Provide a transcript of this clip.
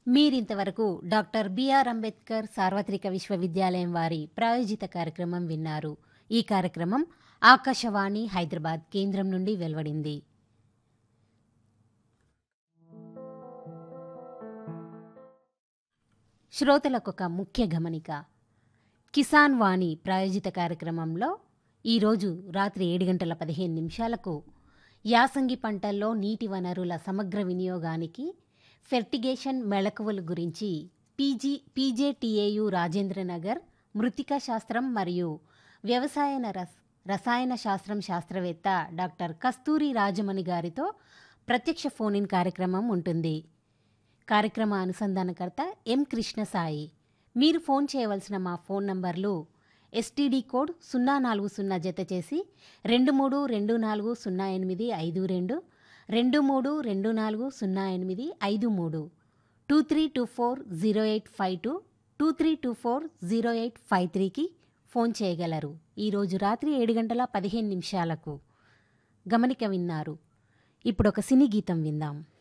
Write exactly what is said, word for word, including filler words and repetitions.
మీరింతవరకు doctor BR Ambedkar సార్వత్రిక విశ్వవిద్యాలయం వారి ప్రాయోజిత కార్యక్రమం విన్నారు. ఈ కార్యక్రమం ఆకాశవాణి హైదరాబాద్ కేంద్రం నుండి వెలువడింది. శ్రోతలకొక ముఖ్య గమనిక. కిసాన్ వాణి ప్రాయోజిత కార్యక్రమంలో ఈరోజు రాత్రి ఏడు గంటల పదిహేను నిమిషాలకు యాసంగి పంటల్లో నీటి వనరుల సమగ్ర వినియోగానికి ఫెర్టిగేషన్ మెళకువల గురించి పీజీ పీజేటీఏయు రాజేంద్రనగర్ మృతికా శాస్త్రం మరియు వ్యవసాయ రస్ రసాయన శాస్త్రం శాస్త్రవేత్త డాక్టర్ కస్తూరి రాజమణి గారితో ప్రత్యక్ష ఫోన్ ఇన్ కార్యక్రమం ఉంటుంది. కార్యక్రమ అనుసంధానకర్త ఎం కృష్ణసాయి. మీరు ఫోన్ చేయవలసిన మా ఫోన్ నంబర్లు ఎస్టీడీ కోడ్ సున్నా నాలుగు సున్నా జత చేసి రెండు మూడు రెండు నాలుగు సున్నా ఎనిమిది ఐదు రెండు రెండు మూడు రెండు నాలుగు సున్నా ఎనిమిది ఐదు మూడు two three two four zero eight five two two three two four zero eight five త్రీకి ఫోన్ చేయగలరు. ఈరోజు రాత్రి ఏడు గంటల పదిహేను నిమిషాలకు గమనిక విన్నారు. ఇప్పుడు ఒక సినీ గీతం విందాం.